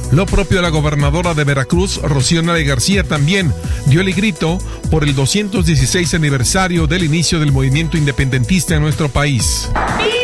Lo propio la gobernadora de Veracruz, Rocío Nale García, también dio el grito por el 216 aniversario del inicio del movimiento independentista en nuestro país.